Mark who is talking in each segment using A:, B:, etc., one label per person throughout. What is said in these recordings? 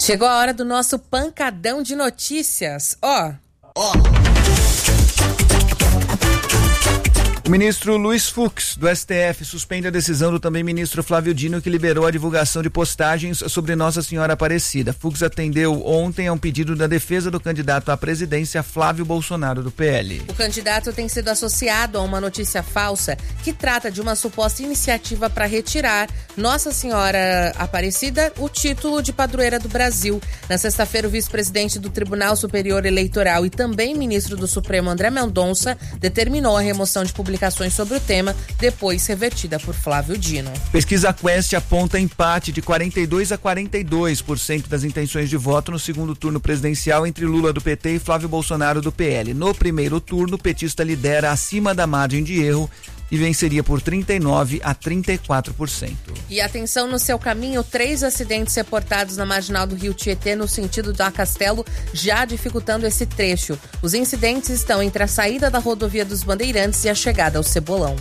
A: Chegou a hora do nosso pancadão de notícias.
B: O ministro Luiz Fux, do STF, suspende a decisão do também ministro Flávio Dino, que liberou a divulgação de postagens sobre Nossa Senhora Aparecida. Fux atendeu ontem a um pedido da defesa do candidato à presidência, Flávio Bolsonaro, do PL.
A: O candidato tem sido associado a uma notícia falsa que trata de uma suposta iniciativa para retirar Nossa Senhora Aparecida o título de padroeira do Brasil. Na sexta-feira, o vice-presidente do Tribunal Superior Eleitoral e também ministro do Supremo, André Mendonça, determinou a remoção de publicações sobre o tema, depois revertida por Flávio Dino.
B: Pesquisa Quest aponta empate de 42% a 42% das intenções de voto no segundo turno presidencial entre Lula do PT e Flávio Bolsonaro do PL. No primeiro turno, o petista lidera acima da margem de erro e venceria por 39% a 34%.
A: E atenção no seu caminho, 3 acidentes reportados na marginal do Rio Tietê no sentido da Castelo, já dificultando esse trecho. Os incidentes estão entre a saída da rodovia dos Bandeirantes e a chegada ao Cebolão.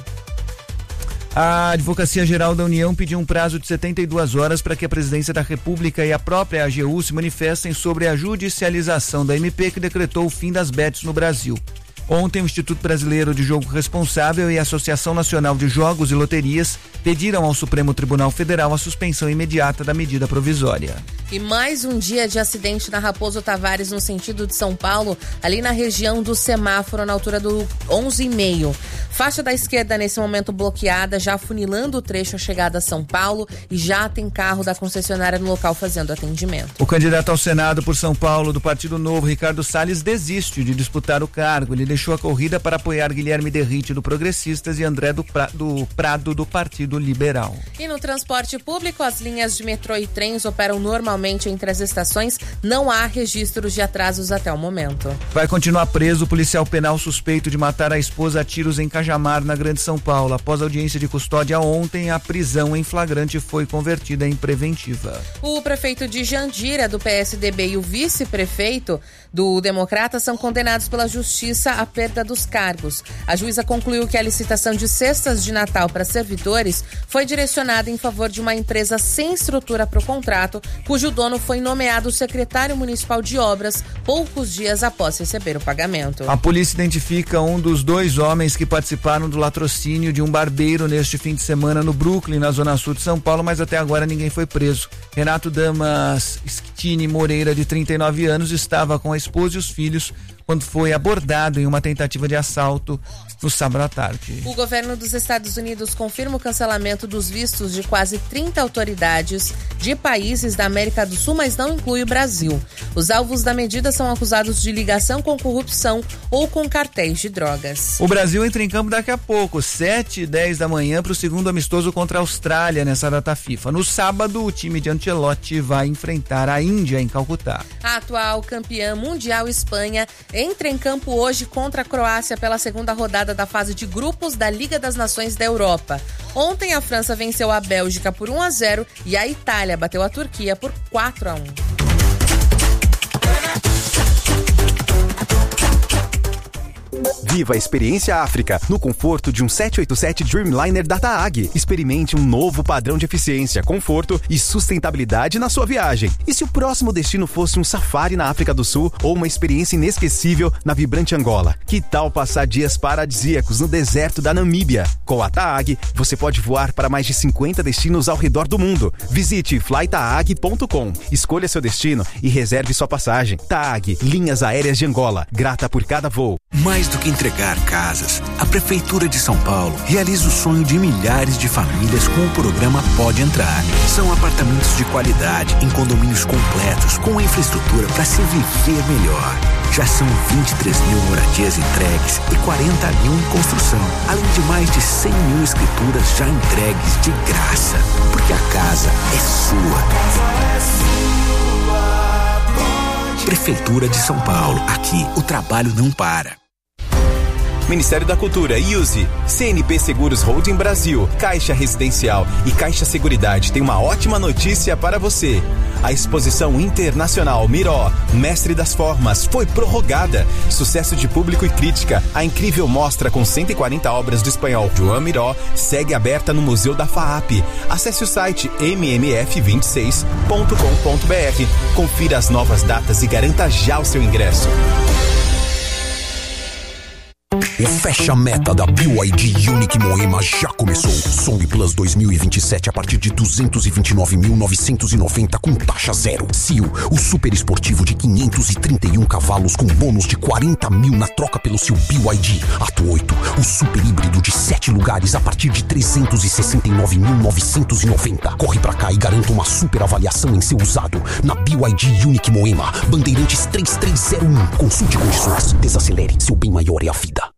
B: A Advocacia Geral da União pediu um prazo de 72 horas para que a Presidência da República e a própria AGU se manifestem sobre a judicialização da MP que decretou o fim das bets no Brasil. Ontem, o Instituto Brasileiro de Jogo Responsável e a Associação Nacional de Jogos e Loterias pediram ao Supremo Tribunal Federal a suspensão imediata da medida provisória.
A: E mais um dia de acidente na Raposo Tavares, no sentido de São Paulo, ali na região do semáforo, na altura do 11,5. Faixa da esquerda, nesse momento, bloqueada, já afunilando o trecho à chegada a São Paulo, e já tem carro da concessionária no local fazendo atendimento.
B: O candidato ao Senado por São Paulo, do Partido Novo, Ricardo Salles, desiste de disputar o cargo. Ele deixou a corrida para apoiar Guilherme Derrite, do Progressistas, e André do Prado, do Partido Liberal.
A: E no transporte público, as linhas de metrô e trens operam normalmente entre as estações. Não há registros de atrasos até o momento.
B: Vai continuar preso o policial penal suspeito de matar a esposa a tiros em Cajamar, na Grande São Paulo. Após a audiência de custódia ontem, a prisão em flagrante foi convertida em preventiva.
A: O prefeito de Jandira, do PSDB, e o vice-prefeito do Democrata são condenados pela Justiça à perda dos cargos. A juíza concluiu que a licitação de cestas de Natal para servidores foi direcionada em favor de uma empresa sem estrutura para o contrato, cujo dono foi nomeado secretário municipal de obras poucos dias após receber o pagamento.
B: A polícia identifica um dos 2 homens que participaram do latrocínio de um barbeiro neste fim de semana no Brooklyn, na zona sul de São Paulo, mas até agora ninguém foi preso. Renato Damas Schittini Moreira, de 39 anos, estava com a esposa e os filhos quando foi abordado em uma tentativa de assalto no sábado à tarde.
A: O governo dos Estados Unidos confirma o cancelamento dos vistos de quase 30 autoridades de países da América do Sul, mas não inclui o Brasil. Os alvos da medida são acusados de ligação com corrupção ou com cartéis de drogas.
B: O Brasil entra em campo daqui a pouco, 7h10 da manhã, para o segundo amistoso contra a Austrália nessa data FIFA. No sábado, o time de Ancelotti vai enfrentar a Índia em Calcutá.
A: A atual campeã mundial, Espanha, entra em campo hoje contra a Croácia pela segunda rodada da fase de grupos da Liga das Nações da Europa. Ontem, a França venceu a Bélgica por 1-0 e a Itália bateu a Turquia por 4-1.
C: Viva a experiência África no conforto de um 787 Dreamliner da TAAG. Experimente um novo padrão de eficiência, conforto e sustentabilidade na sua viagem. E se o próximo destino fosse um safari na África do Sul ou uma experiência inesquecível na vibrante Angola? Que tal passar dias paradisíacos no deserto da Namíbia? Com a TAAG, você pode voar para mais de 50 destinos ao redor do mundo. Visite flytaag.com, escolha seu destino e reserve sua passagem. TAAG, Linhas Aéreas de Angola, grata por cada voo.
D: Mais do que entregar casas, a Prefeitura de São Paulo realiza o sonho de milhares de famílias com o programa Pode Entrar. São apartamentos de qualidade em condomínios completos com infraestrutura para se viver melhor. Já são 23 mil moradias entregues e 40 mil em construção, além de mais de 100 mil escrituras já entregues de graça. Porque a casa é sua. Prefeitura de São Paulo. Aqui o trabalho não para.
C: Ministério da Cultura, IUSE, CNP Seguros Holding Brasil, Caixa Residencial e Caixa Seguridade tem uma ótima notícia para você. A exposição internacional Miró, Mestre das Formas, foi prorrogada. Sucesso de público e crítica. A incrível mostra com 140 obras do espanhol Joan Miró segue aberta no Museu da FAAP. Acesse o site mmf26.com.br. Confira as novas datas e garanta já o seu ingresso.
E: O fecha-meta da BYD Unique Moema já começou. Song Plus 2027 a partir de 229.990 com taxa zero. Seal, o super esportivo de 531 cavalos com bônus de 40 mil na troca pelo seu BYD. Ato 8, o super híbrido de 7 lugares a partir de 369.990. Corre pra cá e garanta uma super avaliação em seu usado na BYD Unique Moema. Bandeirantes 3301. Consulte condições. Desacelere, seu bem maior é a vida.